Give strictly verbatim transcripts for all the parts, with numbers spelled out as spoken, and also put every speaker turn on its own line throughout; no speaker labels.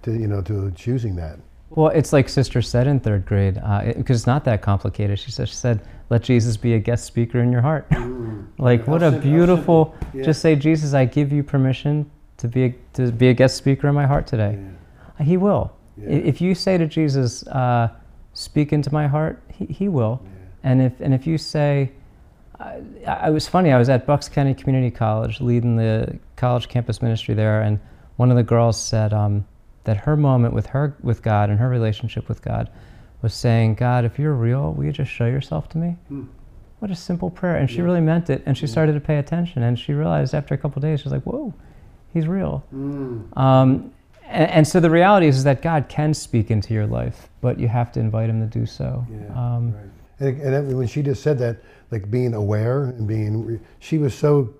to you know to choosing that.
Well, it's like Sister said in third grade, uh, it, because it's not that complicated. She said, she said, let Jesus be a guest speaker in your heart. Mm. Like, what a beautiful, yeah. Just say, Jesus, I give you permission to be a, to be a guest speaker in my heart today. Yeah. He will. Yeah. If you say to Jesus, uh, speak into my heart, he, he will. Yeah. And if and if you say, I, I was funny, I was at Bucks County Community College leading the college campus ministry there, and one of the girls said, um, that her moment with her, with God and her relationship with God was saying, God, if you're real, will you just show yourself to me? Mm. What a simple prayer. And she yeah. really meant it, and she yeah. started to pay attention, and she realized after a couple of days, she was like, whoa, he's real. Mm. Um, and, and so the reality is, is that God can speak into your life, but you have to invite him to do so. Yeah, um,
right. And, and when she just said that, like being aware and being, she was so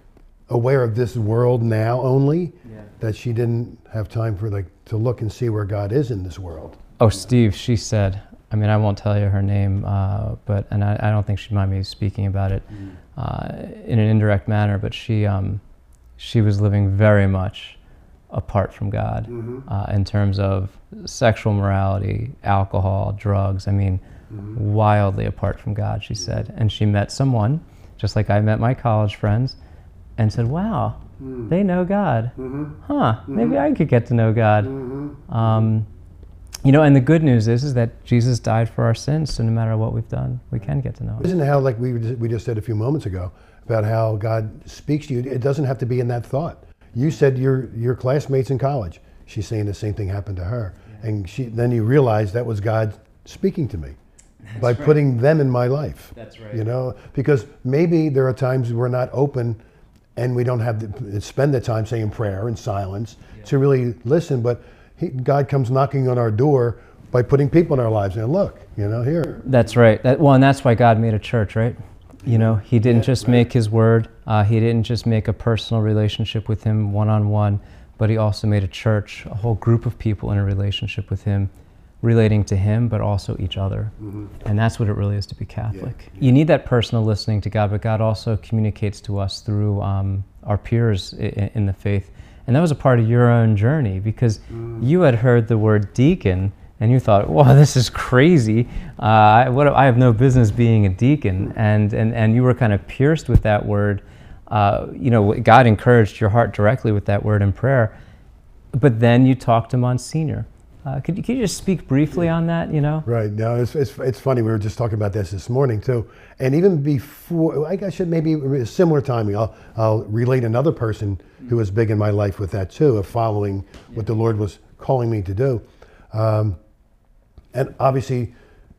aware of this world now only, yeah. that she didn't have time for like to look and see where God is in this world.
Oh, Steve, she said, I mean, I won't tell you her name, uh, but and I, I don't think she'd mind me speaking about it mm. uh, in an indirect manner, but she um, she was living very much apart from God mm-hmm. uh, in terms of sexual morality, alcohol, drugs. I mean, mm-hmm. wildly apart from God, she said. And she met someone, just like I met my college friends, and said, wow, mm. they know God. Mm-hmm. Huh, mm-hmm. maybe I could get to know God. Mm-hmm. Um, you know, and the good news is, is that Jesus died for our sins, so no matter what we've done, we can get to know him.
Isn't it how, like we, we just said a few moments ago, about how God speaks to you? It doesn't have to be in that thought. You said your, your classmates in college, she's saying the same thing happened to her. Yeah. And she, then you realize that was God speaking to me. That's by right. putting them in my life.
That's right.
You know, because maybe there are times we're not open and we don't have to spend the time saying prayer and silence yeah. to really listen, but he, God comes knocking on our door by putting people in our lives and look, you know, here.
That's right. That, well, and that's why God made a church, right? You know, he didn't yeah, just right. make his word, uh, he didn't just make a personal relationship with him one-on-one, but he also made a church, a whole group of people in a relationship with him, relating to him, but also each other. Mm-hmm. And that's what it really is to be Catholic. Yeah, yeah. You need that personal listening to God, but God also communicates to us through um, our peers in, in the faith. And that was a part of your own journey, because mm. you had heard the word deacon, and you thought, "Wow, this is crazy! Uh, what I have no business being a deacon." And and and you were kind of pierced with that word. Uh, you know, God encouraged your heart directly with that word in prayer. But then you talked to Monsignor. Uh, could, you, could you just speak briefly on that, you know?
Right. No, it's, it's, it's funny. We were just talking about this this morning, too. And even before, I guess should maybe a similar timing, I'll, I'll relate another person who was big in my life with that, too, of following yeah. what the Lord was calling me to do. Um, and obviously,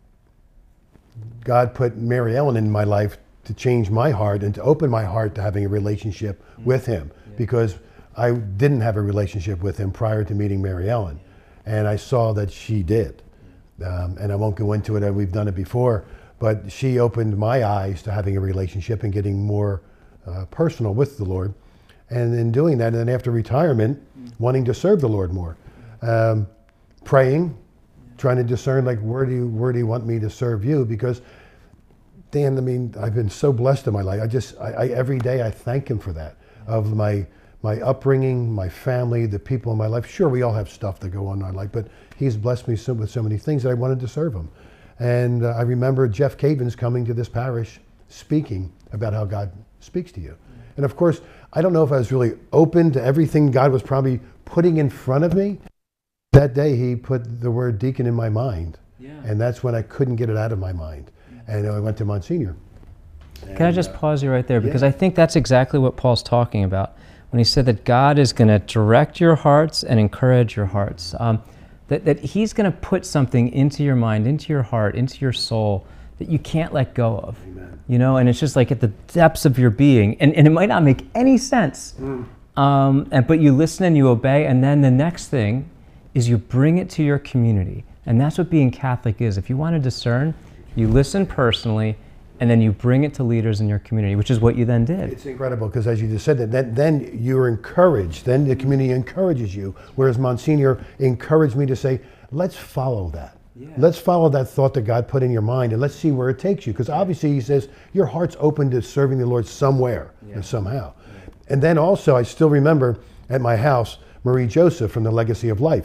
God put Mary Ellen in my life to change my heart and to open my heart to having a relationship mm-hmm. with him, yeah. because I didn't have a relationship with him prior to meeting Mary Ellen. And I saw that she did. Um, and I won't go into it, we've done it before, but she opened my eyes to having a relationship and getting more uh, personal with the Lord. And in doing that, and then after retirement, mm. wanting to serve the Lord more. Um, praying, yeah. trying to discern, like, where do you, where do you want me to serve you? Because, Dan, I mean, I've been so blessed in my life. I just, I, I every day I thank him for that, yeah. of my, my upbringing, my family, the people in my life. Sure, we all have stuff that go on in our life, but he's blessed me so, with so many things that I wanted to serve him. And uh, I remember Jeff Cavins coming to this parish speaking about how God speaks to you. Mm-hmm. And of course, I don't know if I was really open to everything God was probably putting in front of me. That day, he put the word deacon in my mind. Yeah. And that's when I couldn't get it out of my mind. Yeah. And I went to Monsignor.
Can and, I just uh, pause you right there? Because yeah. I think that's exactly what Paul's talking about when he said that God is going to direct your hearts and encourage your hearts. Um, that, that he's going to put something into your mind, into your heart, into your soul that you can't let go of. Amen. You know, and it's just like at the depths of your being. And, and it might not make any sense. Mm. Um, and, but you listen and you obey, and then the next thing is you bring it to your community. And that's what being Catholic is. If you want to discern, you listen personally, and then you bring it to leaders in your community, which is what you then did.
It's incredible, because as you just said, that, that then you're encouraged, then the community encourages you, whereas Monsignor encouraged me to say, let's follow that. Yeah. Let's follow that thought that God put in your mind, and let's see where it takes you, because obviously he says, your heart's open to serving the Lord somewhere, yeah. and somehow. Yeah. And then also, I still remember at my house, Marie Joseph from the Legacy of Life.